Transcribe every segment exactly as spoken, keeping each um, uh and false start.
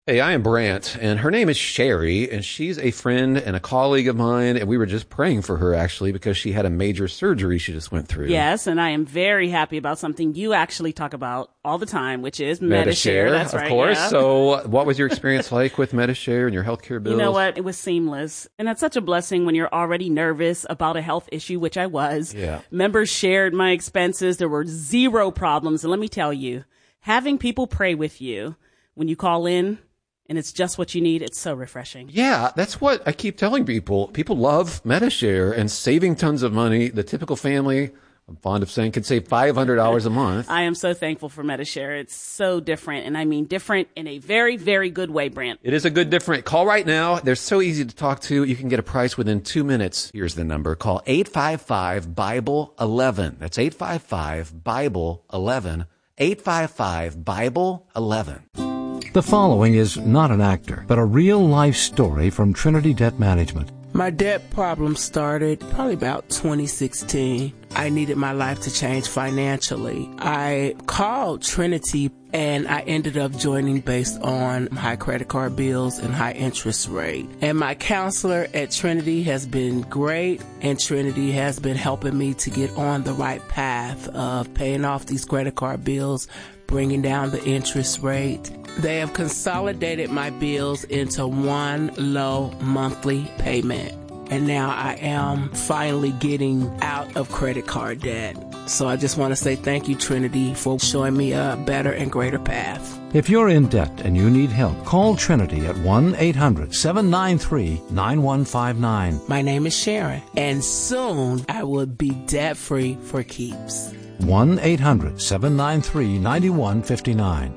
Hey, I am Brant, and her name is Sherry, and she's a friend and a colleague of mine, and we were just praying for her, actually, because she had a major surgery she just went through. Yes, and I am very happy about something you actually talk about all the time, which is Medi-Share. Medi-Share, That's of right, course. yeah. So what was your experience like with Medi-Share and your healthcare bills? You know what? It was seamless. And that's such a blessing when you're already nervous about a health issue, which I was. Yeah. Members shared my expenses. There were zero problems. And let me tell you, having people pray with you when you call in, and it's just what you need, it's so refreshing. Yeah, that's what I keep telling people. People love Medi-Share and saving tons of money. The typical family, I'm fond of saying, can save five hundred dollars a month. I am so thankful for Medi-Share. It's so different, and I mean different in a very, very good way, Brant. It is a good different. Call right now. They're so easy to talk to. You can get a price within two minutes. Here's the number. Call eight five five, Bible eleven. That's eight five five, Bible eleven. eight five five, Bible eleven. The following is not an actor, but a real-life story from Trinity Debt Management. My debt problem started probably about twenty sixteen. I needed my life to change financially. I called Trinity and I ended up joining based on high credit card bills and high interest rate. And my counselor at Trinity has been great, and Trinity has been helping me to get on the right path of paying off these credit card bills, bringing down the interest rate. They have consolidated my bills into one low monthly payment. And now I am finally getting out of credit card debt. So I just want to say thank you, Trinity, for showing me a better and greater path. If you're in debt and you need help, call Trinity at one eight hundred, seven nine three, nine one five nine. My name is Sharon, and soon I will be debt-free for keeps. one eight hundred, seven nine three, nine one five nine.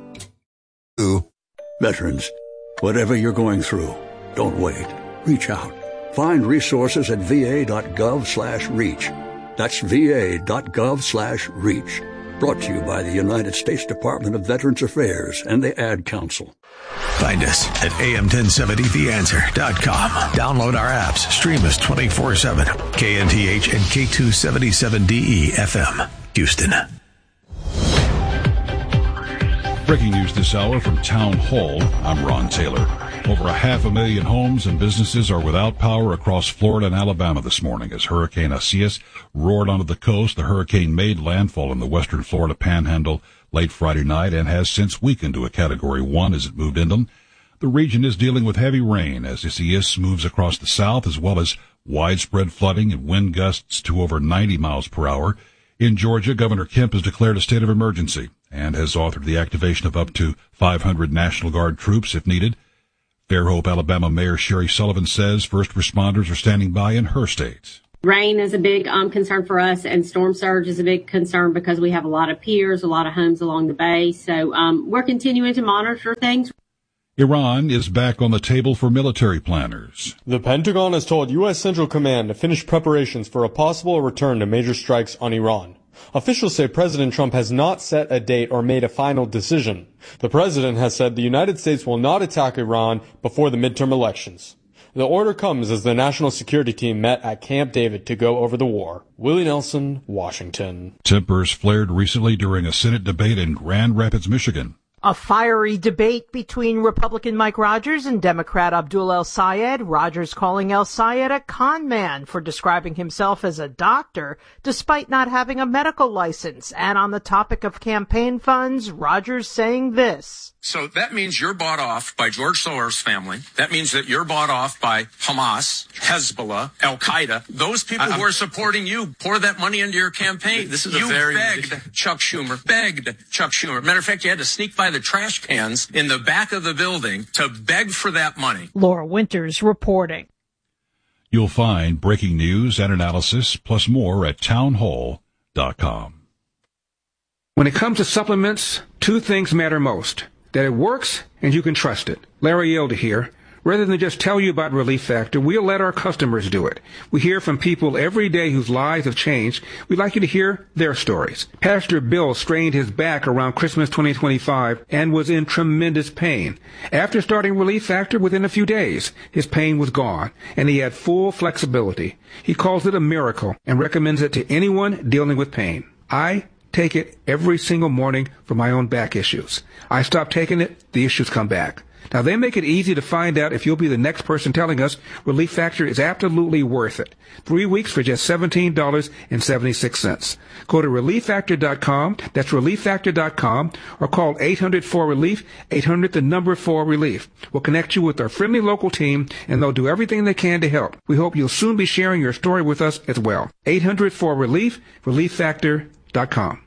Veterans, whatever you're going through, don't wait. Reach out. Find resources at va.gov slash reach. That's va.gov slash reach. Brought to you by the United States Department of Veterans Affairs and the Ad Council. Find us at A M ten seventy the answer dot com. Download our apps. Stream us twenty-four seven. K N T H and K two seventy-seven D E F M. Houston. Breaking news this hour from Town Hall. I'm Ron Taylor. Over a half a million homes and businesses are without power across Florida and Alabama this morning as Hurricane Isaias roared onto the coast. The hurricane made landfall in the western Florida panhandle late Friday night and has since weakened to a Category one as it moved inland. The region is dealing with heavy rain as Isaias moves across the south, as well as widespread flooding and wind gusts to over ninety miles per hour. In Georgia, Governor Kemp has declared a state of emergency and has authored the activation of up to five hundred National Guard troops if needed. Fairhope, Alabama Mayor Sherry Sullivan says first responders are standing by in her state. Rain is a big um, concern for us, and storm surge is a big concern because we have a lot of piers, a lot of homes along the bay. So um, we're continuing to monitor things. Iran is back on the table for military planners. The Pentagon has told U S Central Command to finish preparations for a possible return to major strikes on Iran. Officials say President Trump has not set a date or made a final decision. The president has said the United States will not attack Iran before the midterm elections. The order comes as the National Security Team met at Camp David to go over the war. Willie Nelson, Washington. Tempers flared recently during a Senate debate in Grand Rapids, Michigan. A fiery debate between Republican Mike Rogers and Democrat Abdul El-Sayed. Rogers calling El-Sayed a con man for describing himself as a doctor despite not having a medical license. And on the topic of campaign funds, Rogers saying this. So that means you're bought off by George Soros' family. That means that you're bought off by Hamas, Hezbollah, Al-Qaeda. Those people I'm, who are supporting you pour that money into your campaign. This is you a very begged Chuck Schumer, begged Chuck Schumer. Matter of fact, you had to sneak by the trash cans in the back of the building to beg for that money. Laura Winters reporting. You'll find breaking news and analysis plus more at townhall dot com. When it comes to supplements, two things matter most. That it works and you can trust it. Larry Elder here. Rather than just tell you about Relief Factor, we'll let our customers do it. We hear from people every day whose lives have changed. We'd like you to hear their stories. Pastor Bill strained his back around Christmas twenty twenty-five and was in tremendous pain. After starting Relief Factor, within a few days, his pain was gone, and he had full flexibility. He calls it a miracle and recommends it to anyone dealing with pain. I take it every single morning for my own back issues. I stop taking it, the issues come back. Now, they make it easy to find out if you'll be the next person telling us Relief Factor is absolutely worth it. Three weeks for just seventeen dollars and seventy-six cents. Go to relief factor dot com, that's relief factor dot com, or call eight hundred four relief, eight hundred the number four relief. We'll connect you with our friendly local team, and they'll do everything they can to help. We hope you'll soon be sharing your story with us as well. eight hundred four relief, relief factor dot com.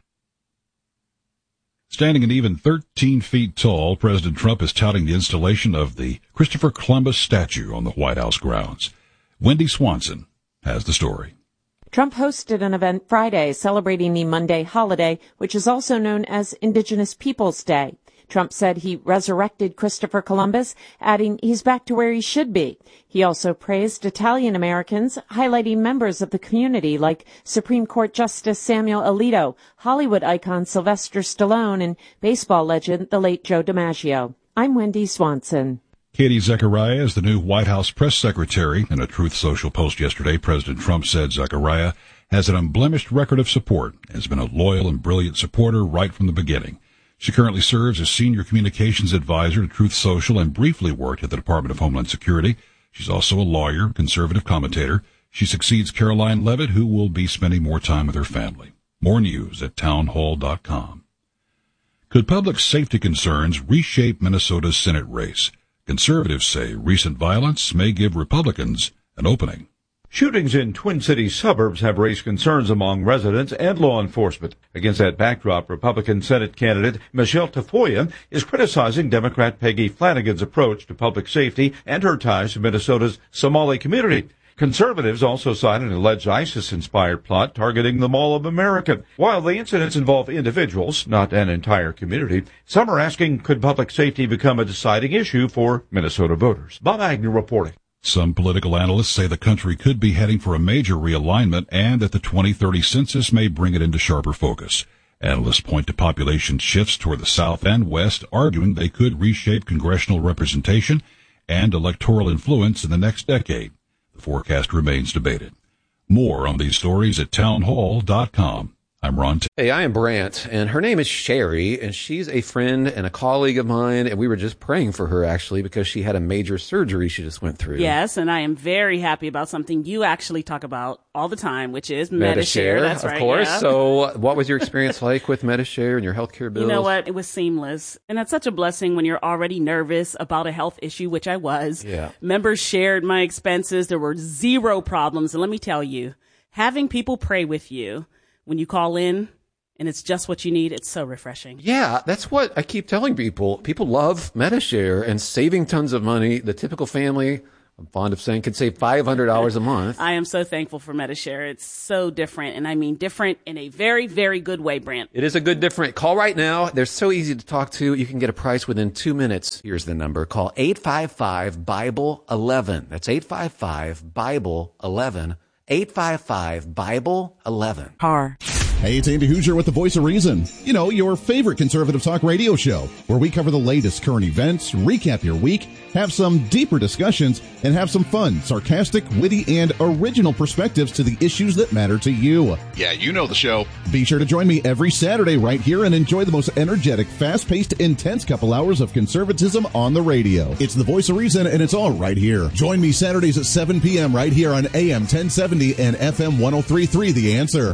Standing an even thirteen feet tall, President Trump is touting the installation of the Christopher Columbus statue on the White House grounds. Wendy Swanson has the story. Trump hosted an event Friday celebrating the Monday holiday, which is also known as Indigenous Peoples Day. Trump said he resurrected Christopher Columbus, adding he's back to where he should be. He also praised Italian Americans, highlighting members of the community like Supreme Court Justice Samuel Alito, Hollywood icon Sylvester Stallone, and baseball legend the late Joe DiMaggio. I'm Wendy Swanson. Katie Zechariah is the new White House press secretary. In a Truth Social post yesterday, President Trump said Zechariah has an unblemished record of support and has been a loyal and brilliant supporter right from the beginning. She currently serves as Senior Communications Advisor to Truth Social and briefly worked at the Department of Homeland Security. She's also a lawyer, conservative commentator. She succeeds Caroline Levitt, who will be spending more time with her family. More news at townhall dot com. Could public safety concerns reshape Minnesota's Senate race? Conservatives say recent violence may give Republicans an opening. Shootings in Twin Cities suburbs have raised concerns among residents and law enforcement. Against that backdrop, Republican Senate candidate Michelle Tafoya is criticizing Democrat Peggy Flanagan's approach to public safety and her ties to Minnesota's Somali community. Conservatives also cite an alleged ISIS-inspired plot targeting the Mall of America. While the incidents involve individuals, not an entire community, some are asking, could public safety become a deciding issue for Minnesota voters? Bob Agnew reporting. Some political analysts say the country could be heading for a major realignment and that the twenty thirty census may bring it into sharper focus. Analysts point to population shifts toward the South and West, arguing they could reshape congressional representation and electoral influence in the next decade. The forecast remains debated. More on these stories at townhall dot com. I'm Ron. T- hey, I am Brant, and her name is Sherry, and she's a friend and a colleague of mine, and we were just praying for her, actually, because she had a major surgery she just went through. Yes, and I am very happy about something you actually talk about all the time, which is Metashare. Metashare. That's of right, course. yeah. So what was your experience like with Metashare and your healthcare bills? You know what? It was seamless. And that's such a blessing when you're already nervous about a health issue, which I was. Yeah. Members shared my expenses. There were zero problems. And let me tell you, having people pray with you when you call in, and it's just what you need, it's so refreshing. Yeah, that's what I keep telling people. People love Metashare and saving tons of money. The typical family, I'm fond of saying, can save five hundred dollars a month. I am so thankful for Metashare. It's so different, and I mean different in a very, very good way, Brant. It is a good different. Call right now. They're so easy to talk to. You can get a price within two minutes. Here's the number. Call eight five five, Bible eleven. That's eight five five, Bible eleven. eight five five, Bible eleven. Car. Hey, it's Andy Hoosier with the Voice of Reason. You know, your favorite conservative talk radio show, where we cover the latest current events, recap your week, have some deeper discussions, and have some fun, sarcastic, witty, and original perspectives to the issues that matter to you. Yeah, you know the show. Be sure to join me every Saturday right here and enjoy the most energetic, fast-paced, intense couple hours of conservatism on the radio. It's the Voice of Reason, and it's all right here. Join me Saturdays at seven p.m. right here on A M ten seventy and F M one oh three point three, The Answer.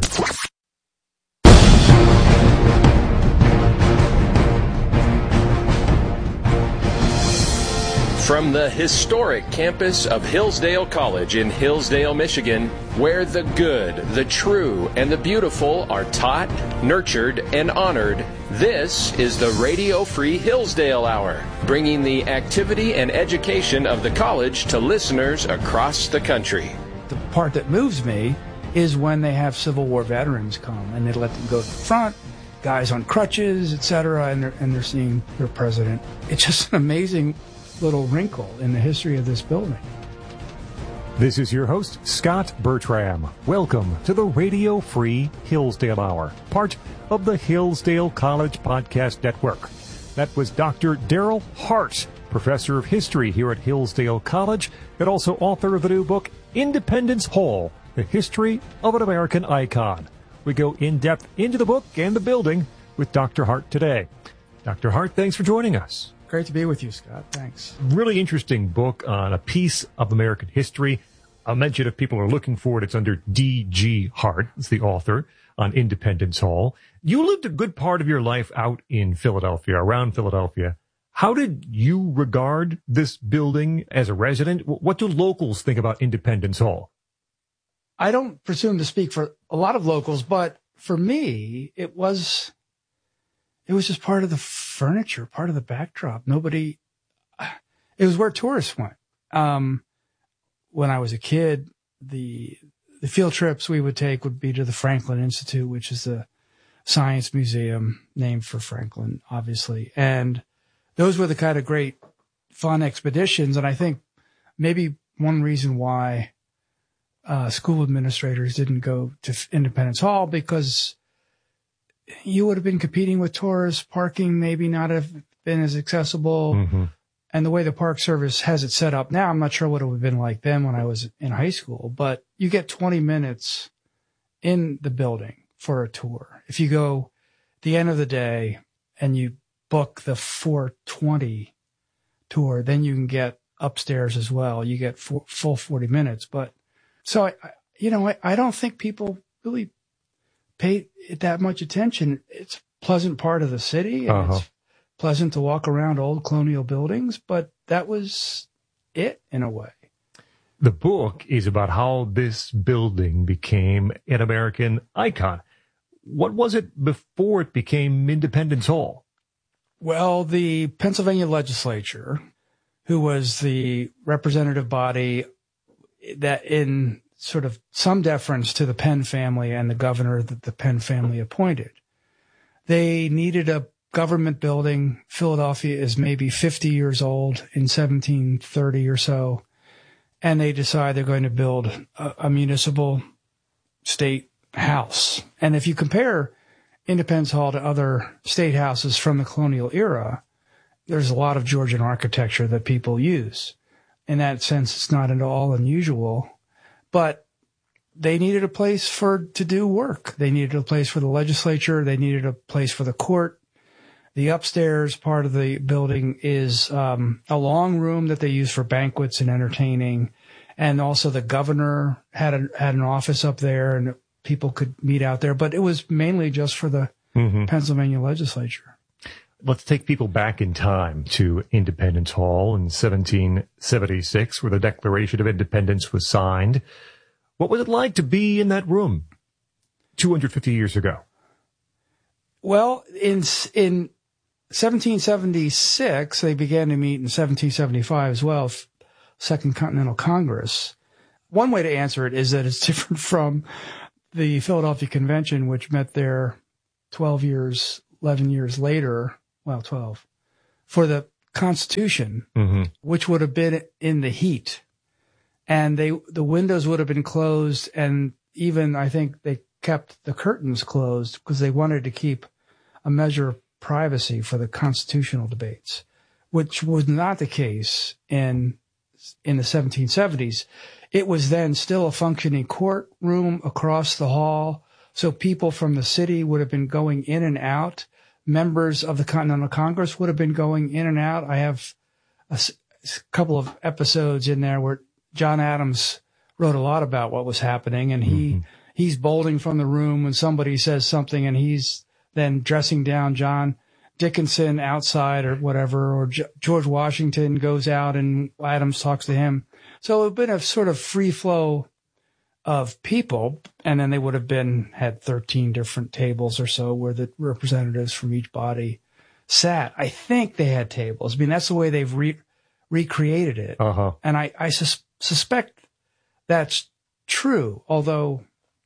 From the historic campus of Hillsdale College in Hillsdale, Michigan, where the good, the true, and the beautiful are taught, nurtured, and honored, this is the Radio Free Hillsdale Hour, bringing the activity and education of the college to listeners across the country. The part that moves me is when they have Civil War veterans come and they let them go to the front, guys on crutches, et cetera, and they're, and they're seeing their president. It's just an amazing little wrinkle in the history of this building. This is your host, Scott Bertram. Welcome to the Radio Free Hillsdale Hour, part of the Hillsdale College Podcast Network. That was Doctor Daryl Hart, professor of history here at Hillsdale College, and also author of the new book, Independence Hall, The History of an American Icon. We go in-depth into the book and the building with Doctor Hart today. Doctor Hart, thanks for joining us. Great to be with you, Scott. Thanks. Really interesting book on a piece of American history. I'll mention if people are looking for it, it's under D G Hart. It's the author on Independence Hall. You lived a good part of your life out in Philadelphia, around Philadelphia. How did you regard this building as a resident? What do locals think about Independence Hall? I don't presume to speak for a lot of locals, but for me, it was, it was just part of the furniture, part of the backdrop. Nobody, it was where tourists went. Um, when I was a kid, the, the field trips we would take would be to the Franklin Institute, which is a science museum named for Franklin, obviously. And those were the kind of great fun expeditions. And I think maybe one reason why uh, school administrators didn't go to Independence Hall, because you would have been competing with tourists, parking maybe not have been as accessible. Mm-hmm. And the way the Park Service has it set up now, I'm not sure what it would have been like then when I was in high school, but you get twenty minutes in the building for a tour. If you go at the end of the day and you book the four twenty tour, then you can get upstairs as well. You get full, full forty minutes. But so, I, you know, I, I don't think people really pay that much attention. It's a pleasant part of the city, and uh-huh. it's pleasant to walk around old colonial buildings, but that was it in a way. The book is about how this building became an American icon. What was it before it became Independence Hall? Well, the Pennsylvania legislature, who was the representative body that in sort of some deference to the Penn family and the governor that the Penn family appointed, they needed a government building. Philadelphia is maybe fifty years old in seventeen thirty or so. And they decide they're going to build a, a municipal state house. And if you compare Independence Hall to other state houses from the colonial era, there's a lot of Georgian architecture that people use. In that sense, it's not at all unusual, but they needed a place for, to do work. They needed a place for the legislature. They needed a place for the court. The upstairs part of the building is um, a long room that they use for banquets and entertaining. And also the governor had a, had an office up there and people could meet out there. But it was mainly just for the mm-hmm. Pennsylvania legislature. Let's take people back in time to Independence Hall in seventeen seventy-six, where the Declaration of Independence was signed. What was it like to be in that room two hundred fifty years ago? Well, in in seventeen seventy-six, they began to meet in seventeen seventy-five as well, Second Continental Congress. One way to answer it is that it's different from the Philadelphia Convention, which met there twelve years, eleven years later, well, twelve, for the Constitution, mm-hmm. which would have been in the heat. And they the windows would have been closed, and even I think they kept the curtains closed because they wanted to keep a measure of privacy for the constitutional debates, which was not the case in in the seventeen seventies. It was then still a functioning courtroom across the hall, so people from the city would have been going in and out. Members of the Continental Congress would have been going in and out. I have a, a couple of episodes in there where John Adams wrote a lot about what was happening, and he mm-hmm. he's bolting from the room when somebody says something, and he's then dressing down John Dickinson outside or whatever, or G- George Washington goes out and Adams talks to him. So it would have been a sort of free flow of people, and then they would have been had thirteen different tables or so where the representatives from each body sat. I think they had tables. I mean, that's the way they've re- recreated it. Uh-huh. And I, I sus- suspect that's true, although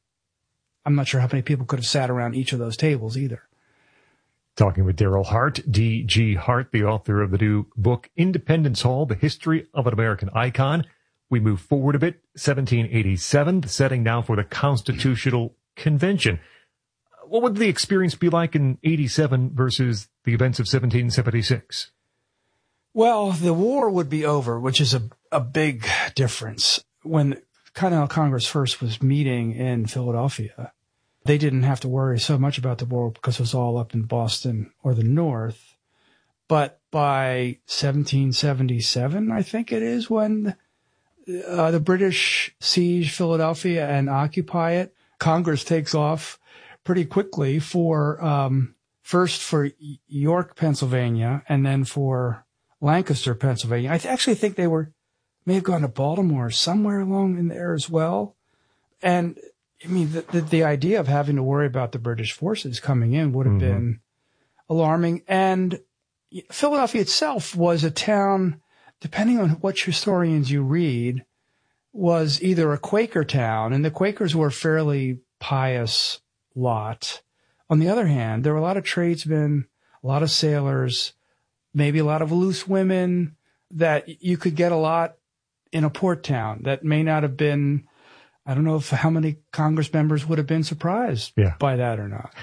I'm not sure how many people could have sat around each of those tables either. Talking with Daryl Hart, D G Hart, the author of the new book, Independence Hall, The History of an American Icon. We move forward a bit, seventeen eighty-seven, the setting now for the Constitutional Convention. What would the experience be like in eighty-seven versus the events of seventeen seventy-six? Well, the war would be over, which is a, a big difference. When Continental Congress first was meeting in Philadelphia, they didn't have to worry so much about the war because it was all up in Boston or the North. But by seventeen seventy-seven, I think it is, when uh, the British siege Philadelphia and occupy it. Congress takes off pretty quickly for, um, first for York, Pennsylvania, and then for Lancaster, Pennsylvania. I th- actually think they were, may have gone to Baltimore, somewhere along in there as well. And I mean, the, the, the idea of having to worry about the British forces coming in would have mm-hmm. been alarming. And Philadelphia itself was a town, depending on which historians you read, was either a Quaker town, and the Quakers were a fairly pious lot. On the other hand, there were a lot of tradesmen, a lot of sailors, maybe a lot of loose women, that you could get a lot in a port town that may not have been, I don't know if how many Congress members would have been surprised yeah. by that or not.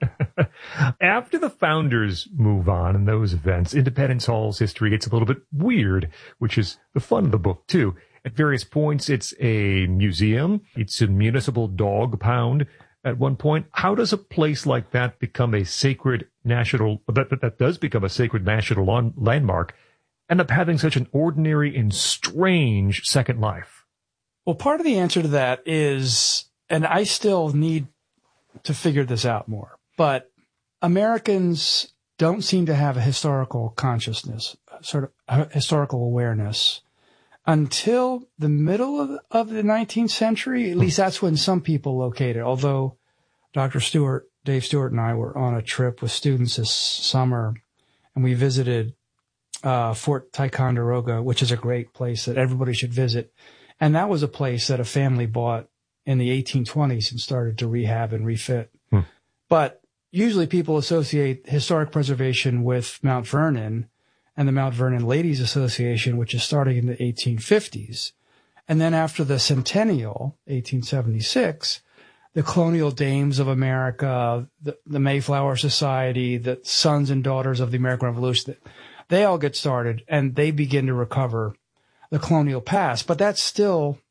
After the founders move on in those events, Independence Hall's history gets a little bit weird, which is the fun of the book, too. At various points, it's a museum. It's a municipal dog pound at one point. How does a place like that become a sacred national, that, that, that does become a sacred national landmark, end up having such an ordinary and strange second life? Well, part of the answer to that is, and I still need to figure this out more, but Americans don't seem to have a historical consciousness, sort of a historical awareness, until the middle of, of the nineteenth century. At least that's when some people located, although Doctor Stewart, Dave Stewart and I were on a trip with students this summer, and we visited uh, Fort Ticonderoga, which is a great place that everybody should visit. And that was a place that a family bought in the eighteen twenties and started to rehab and refit. Hmm. But usually people associate historic preservation with Mount Vernon and the Mount Vernon Ladies Association, which is starting in the eighteen fifties. And then after the centennial, eighteen seventy-six, the Colonial Dames of America, the, the Mayflower Society, the Sons and Daughters of the American Revolution, they all get started and they begin to recover the colonial past. But that's still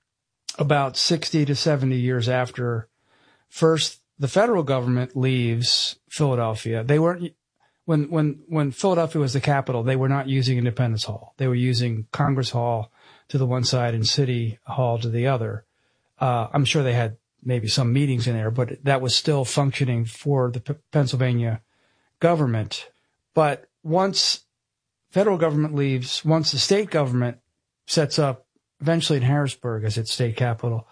about sixty to seventy years after first the federal government leaves Philadelphia. They weren't, when, when, when Philadelphia was the capital, they were not using Independence Hall. They were using Congress Hall to the one side and City Hall to the other. Uh, I'm sure they had maybe some meetings in there, but that was still functioning for the P- Pennsylvania government. But once federal government leaves, once the state government sets up eventually in Harrisburg as its state capital,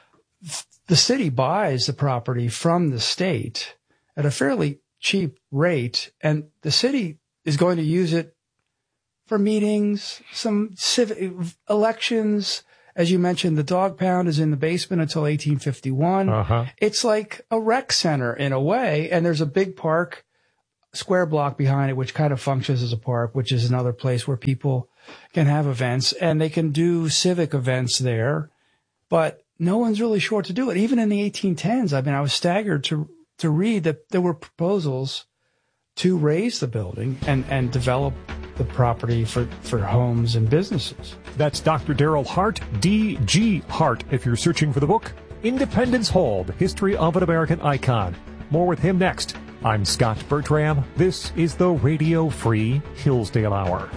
the city buys the property from the state at a fairly cheap rate, and the city is going to use it for meetings, some civic elections. As you mentioned, the dog pound is in the basement until eighteen fifty-one. Uh-huh. It's like a rec center in a way, and there's a big park, square block behind it, which kind of functions as a park, which is another place where people can have events, and they can do civic events there. But no one's really sure to do it. Even in the eighteen tens, I mean, I was staggered to to read that there were proposals to raise the building and, and develop the property for, for homes and businesses. That's Doctor Daryl Hart, D G Hart, if you're searching for the book, Independence Hall, The History of an American Icon. More with him next. I'm Scott Bertram. This is the Radio Free Hillsdale Hour.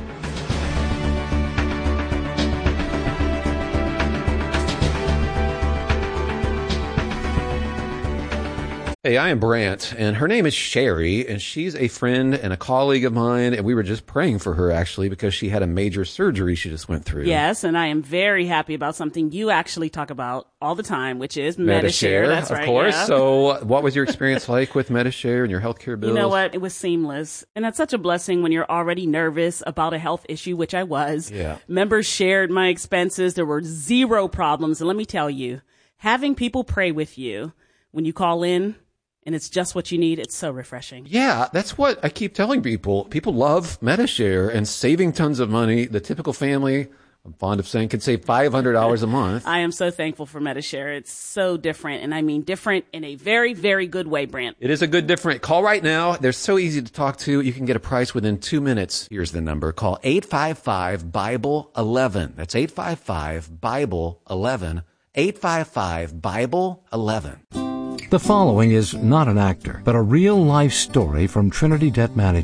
Hey, I am Brant, and her name is Sherry, and she's a friend and a colleague of mine, and we were just praying for her, actually, because she had a major surgery she just went through. Yes, and I am very happy about something you actually talk about all the time, which is Medi-Share. Medi-Share, That's of right, course. yeah. So what was your experience like with Medi-Share and your healthcare bills? You know what? It was seamless. And that's such a blessing when you're already nervous about a health issue, which I was. Yeah. Members shared my expenses. There were zero problems. And let me tell you, having people pray with you when you call in, and it's just what you need, it's so refreshing. Yeah, that's what I keep telling people. People love Medi-Share and saving tons of money. The typical family, I'm fond of saying, can save five hundred dollars a month. I am so thankful for Medi-Share. It's so different, and I mean different in a very, very good way, Brant. It is a good different. Call right now. They're so easy to talk to. You can get a price within two minutes. Here's the number. Call eight five five, Bible eleven. That's eight five five, Bible eleven. eight five five, Bible eleven. The following is not an actor, but a real-life story from Trinity Debt Management.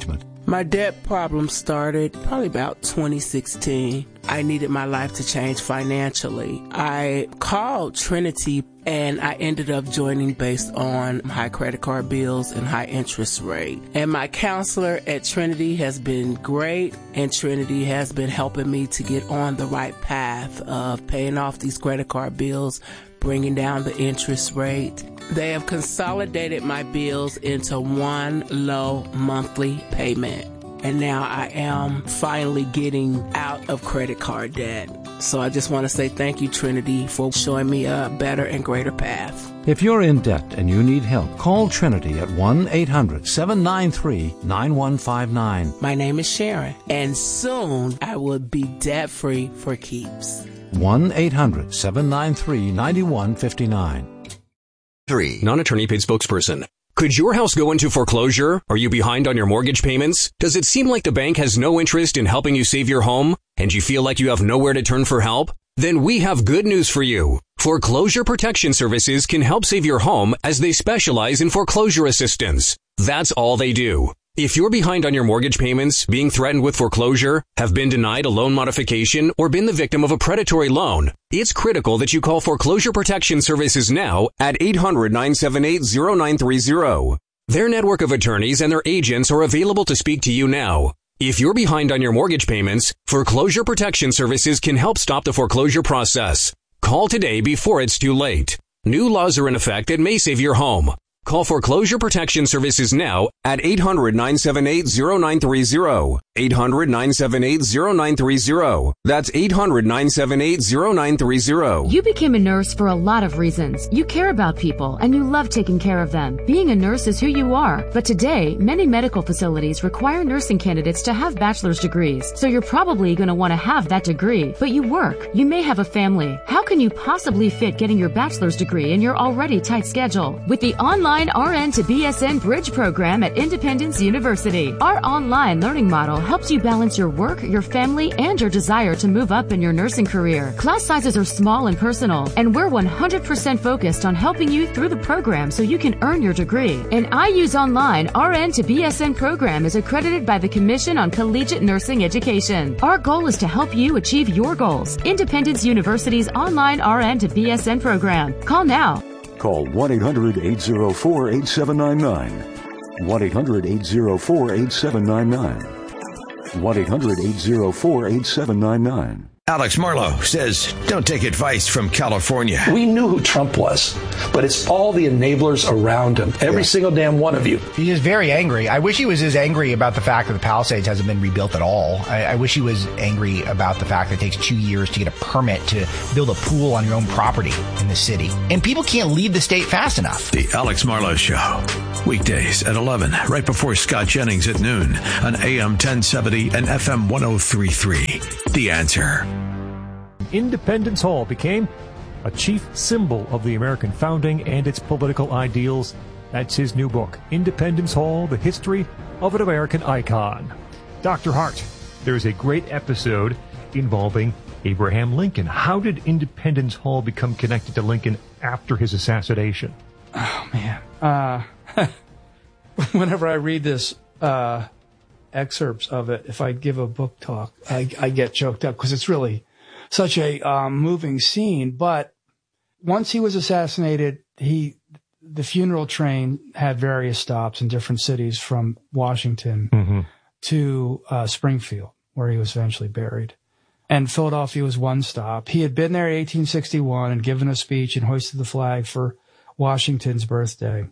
My debt problem started probably about twenty sixteen. I needed my life to change financially. I called Trinity and I ended up joining based on high credit card bills and high interest rate. And my counselor at Trinity has been great, and Trinity has been helping me to get on the right path of paying off these credit card bills, bringing down the interest rate. They have consolidated my bills into one low monthly payment. And now I am finally getting out of credit card debt. So I just want to say thank you, Trinity, for showing me a better and greater path. If you're in debt and you need help, call Trinity at one eight hundred seven nine three nine one five nine. My name is Sharon, and soon I will be debt-free for keeps. one eight hundred seven nine three nine one five nine. Three. Non-attorney paid spokesperson. Could your house go into foreclosure? Are you behind on your mortgage payments? Does it seem like the bank has no interest in helping you save your home? And you feel like you have nowhere to turn for help? Then we have good news for you. Foreclosure Protection Services can help save your home as they specialize in foreclosure assistance. That's all they do. If you're behind on your mortgage payments, being threatened with foreclosure, have been denied a loan modification, or been the victim of a predatory loan, it's critical that you call Foreclosure Protection Services now at eight hundred nine seven eight zero nine three zero. Their network of attorneys and their agents are available to speak to you now. If you're behind on your mortgage payments, Foreclosure Protection Services can help stop the foreclosure process. Call today before it's too late. New laws are in effect that may save your home. Call Foreclosure Protection Services now at eight hundred nine seven eight zero nine three zero. eight hundred nine seven eight zero nine three zero. That's eight hundred nine seven eight zero nine three zero. You became a nurse for a lot of reasons. You care about people and you love taking care of them. Being a nurse is who you are. But today, many medical facilities require nursing candidates to have bachelor's degrees. So you're probably going to want to have that degree. But you work. You may have a family. How can you possibly fit getting your bachelor's degree in your already tight schedule? With the online R N to B S N Bridge program at Independence University, our online learning model helps you balance your work, your family, and your desire to move up in your nursing career. Class sizes are small and personal, and we're one hundred percent focused on helping you through the program so you can earn your degree. An I U's Online R N to B S N program is accredited by the Commission on Collegiate Nursing Education. Our goal is to help you achieve your goals. Independence University's online R N to B S N program. Call now. Call one eight hundred eight zero four eight seven nine nine. one eight hundred eight zero four eight seven nine nine. one eight hundred eight zero four eight seven nine nine. Alex Marlowe says, don't take advice from California. We knew who Trump was, but it's all the enablers around him. Every yeah. single damn one of you. He is very angry. I wish he was as angry about the fact that the Palisades hasn't been rebuilt at all. I, I wish he was angry about the fact that it takes two years to get a permit to build a pool on your own property in the city. And people can't leave the state fast enough. The Alex Marlowe Show. Weekdays at eleven, right before Scott Jennings at noon on A M ten seventy and F M one oh three point three. The Answer. Independence Hall became a chief symbol of the American founding and its political ideals. That's his new book, Independence Hall, The History of an American Icon. Doctor Hart, there's a great episode involving Abraham Lincoln. How did Independence Hall become connected to Lincoln after his assassination? Oh, man. Uh, whenever I read this uh, excerpts of it, if I give a book talk, I, I get choked up because it's really such a um, moving scene. But once he was assassinated, he the funeral train had various stops in different cities from Washington mm-hmm. to uh, Springfield, where he was eventually buried. And Philadelphia was one stop. He had been there in eighteen sixty-one and given a speech and hoisted the flag for Washington's birthday,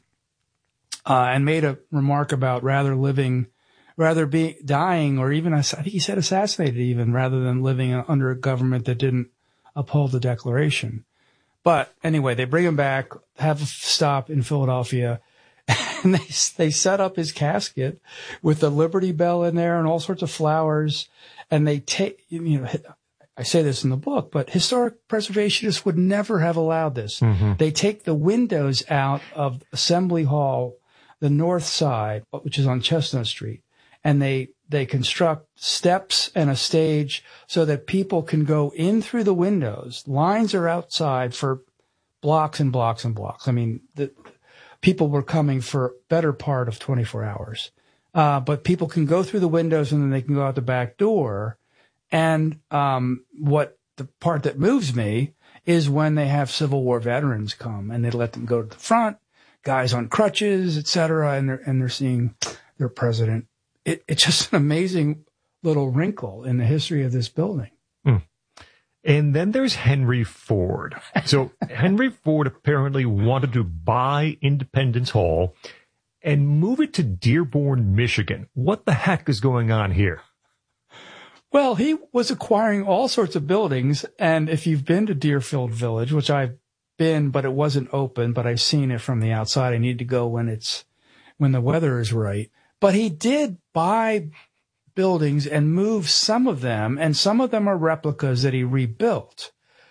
uh, and made a remark about rather living, rather be dying, or even, I think he said assassinated even, rather than living under a government that didn't uphold the Declaration. But anyway, they bring him back, have a stop in Philadelphia, and they they set up his casket with the Liberty Bell in there and all sorts of flowers. And they take, you know, I say this in the book, but historic preservationists would never have allowed this. Mm-hmm. They take the windows out of Assembly Hall, the north side, which is on Chestnut Street, and they they construct steps and a stage so that people can go in through the windows. Lines are outside for blocks and blocks and blocks. I mean, the people were coming for better part of twenty-four hours. Uh, but people can go through the windows and then they can go out the back door. And um, what the part that moves me is when they have Civil War veterans come and they let them go to the front, guys on crutches, et cetera, and they're, and they're seeing their president. It, it's just an amazing little wrinkle in the history of this building. Mm. And then there's Henry Ford. So Henry Ford apparently wanted to buy Independence Hall and move it to Dearborn, Michigan. What the heck is going on here? Well, he was acquiring all sorts of buildings. And if you've been to Deerfield Village, which I've been, but it wasn't open, but I've seen it from the outside. I need to go when it's, when the weather is right. But he did buy buildings and move some of them, and some of them are replicas that he rebuilt.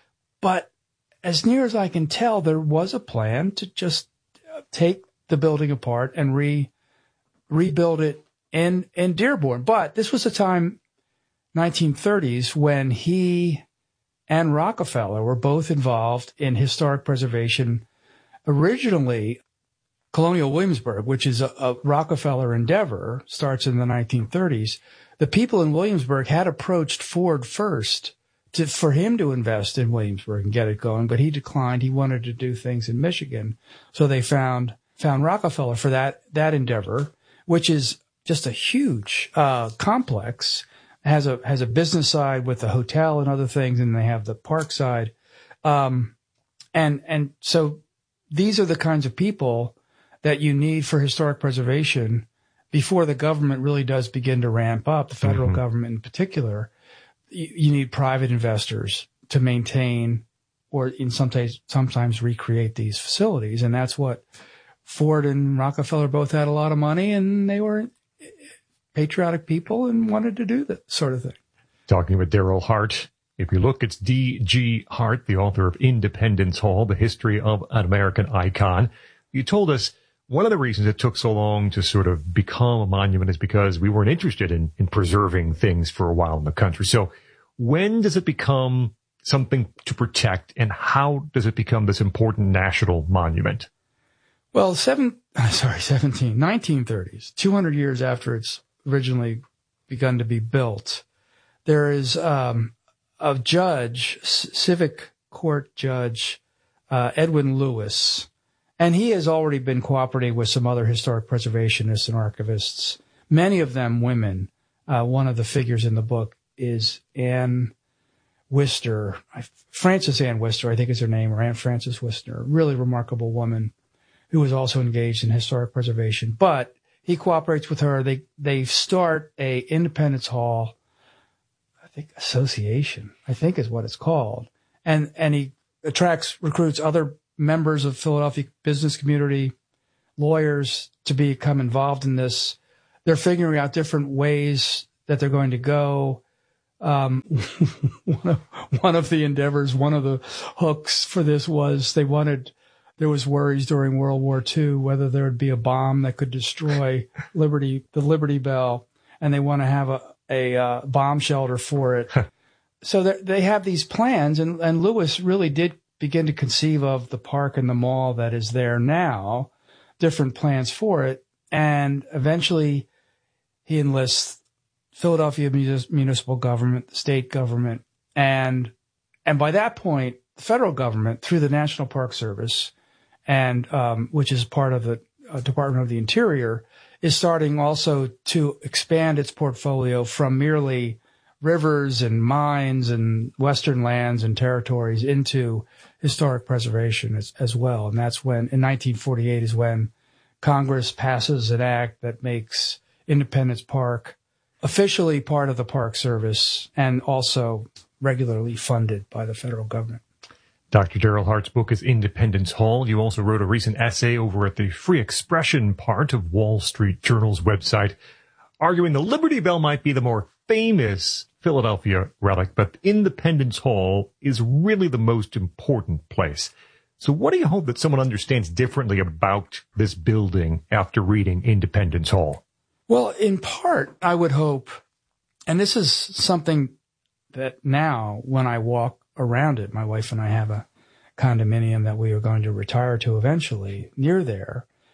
But as near as I can tell, there was a plan to just take the building apart and re rebuild it in, in Dearborn. But this was a time, nineteen thirties, when he and Rockefeller were both involved in historic preservation. Originally, Colonial Williamsburg, which is a, a Rockefeller endeavor, starts in the nineteen thirties. The people in Williamsburg had approached Ford first to, for him to invest in Williamsburg and get it going, but he declined. He wanted to do things in Michigan. So they found found Rockefeller for that, that endeavor, which is just a huge uh, complex. Has a has a business side with the hotel and other things, and they have the park side. Um, and and so these are the kinds of people that you need for historic preservation before the government really does begin to ramp up, the federal mm-hmm. government in particular. You, you need private investors to maintain or in some sometimes, sometimes recreate these facilities. And that's what Ford and Rockefeller both had a lot of money, and they were patriotic people and wanted to do that sort of thing. Talking with Daryl Hart. If you look, it's D G Hart, the author of Independence Hall, The History of an American Icon. You told us one of the reasons it took so long to sort of become a monument is because we weren't interested in, in preserving things for a while in the country. So when does it become something to protect, and how does it become this important national monument? Well, seven, sorry, seventeen, nineteen thirties, two hundred years after it's originally begun to be built, there is um, a judge, c- civic court judge, uh, Edwin Lewis, and he has already been cooperating with some other historic preservationists and archivists, many of them women. Uh, one of the figures in the book is Anne Wister, Frances Ann Wister, I think is her name, or Anne Frances Wister, a really remarkable woman who was also engaged in historic preservation. But he cooperates with her. They they start a Independence Hall, I think association, I think is what it's called. And and he attracts, recruits other members of Philadelphia business community, lawyers to become involved in this. They're figuring out different ways that they're going to go. Um, one of, one of the endeavors, one of the hooks for this was they wanted, there was worries during World War Two whether there would be a bomb that could destroy Liberty, the Liberty Bell, and they want to have a, a uh, bomb shelter for it. So they have these plans, and, and Lewis really did begin to conceive of the park and the mall that is there now, different plans for it, and eventually he enlists Philadelphia municipal government, the state government, and and by that point, the federal government, through the National Park Service, and um, which is part of the uh, Department of the Interior, is starting also to expand its portfolio from merely rivers and mines and western lands and territories into historic preservation as, as well. And that's when, in nineteen forty-eight, is when Congress passes an act that makes Independence Park officially part of the Park Service and also regularly funded by the federal government. Doctor Daryl Hart's book is Independence Hall. You also wrote a recent essay over at the free expression part of Wall Street Journal's website, arguing the Liberty Bell might be the more famous Philadelphia relic, but Independence Hall is really the most important place. So what do you hope that someone understands differently about this building after reading Independence Hall? Well, in part, I would hope, and this is something that now when I walk around it, my wife and I have a condominium that we are going to retire to eventually near there.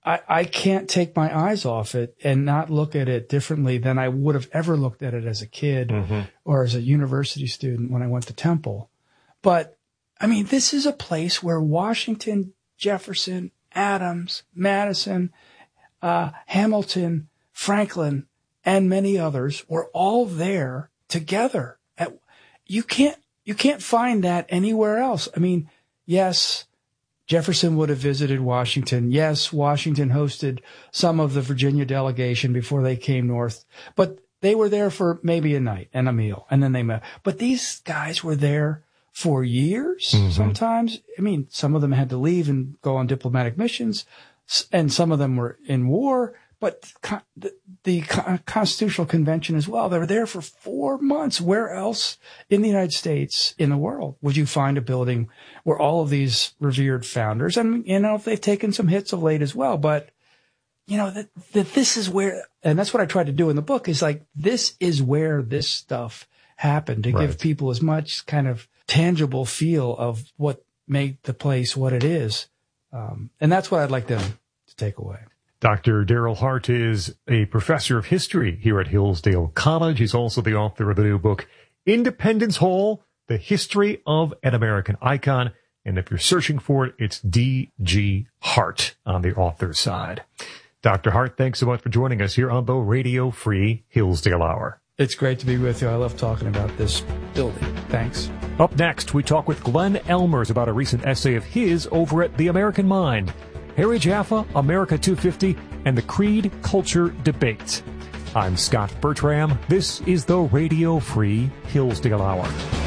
I, I can't take my eyes off it and not look at it differently than I would have ever looked at it as a kid mm-hmm. or as a university student when I went to Temple. But, I mean, this is a place where Washington, Jefferson, Adams, Madison, uh, Hamilton, Franklin, and many others were all there together. At, you can't, you can't find that anywhere else. I mean, yes, Jefferson would have visited Washington. Yes, Washington hosted some of the Virginia delegation before they came north, but they were there for maybe a night and a meal, and then they met. But these guys were there for years, mm-hmm. sometimes. I mean, some of them had to leave and go on diplomatic missions, and some of them were in war, but the, the Constitutional Convention as well. They were there for four months. Where else in the United States, in the world, would you find a building where all of these revered founders, and, you know, they've taken some hits of late as well, but, you know, that, that this is where, and that's what I tried to do in the book, is like, this is where this stuff happened, to right. give people as much kind of tangible feel of what made the place what it is. Um, and that's what I'd like them to take away. Doctor Daryl Hart is a professor of history here at Hillsdale College. He's also the author of the new book, Independence Hall, The History of an American Icon. And if you're searching for it, it's D G Hart on the author's side. Doctor Hart, thanks so much for joining us here on the Radio Free Hillsdale Hour. It's great to be with you. I love talking about this building. Thanks. Up next, we talk with Glenn Elmers about a recent essay of his over at The American Mind. Harry Jaffa, America two fifty, and the Creed Culture Debate. I'm Scott Bertram. This is the Radio Free Hillsdale Hour.